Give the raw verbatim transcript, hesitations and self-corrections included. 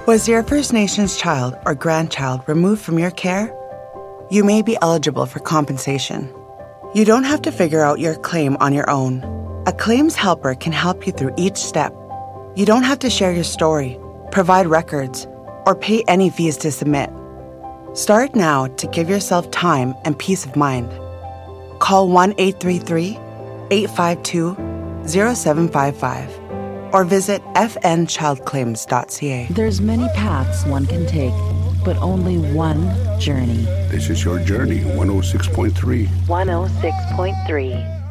Was your First Nations child or grandchild removed from your care? You may be eligible for compensation. You don't have to figure out your claim on your own. A claims helper can help you through each step. You don't have to share your story, provide records, or pay any fees to submit. Start now to give yourself time and peace of mind. Call one eight three three, eight five two, zero seven five five or visit f n child claims dot c a. There's many paths one can take, but only one journey. This is your journey, one oh six point three. one oh six point three.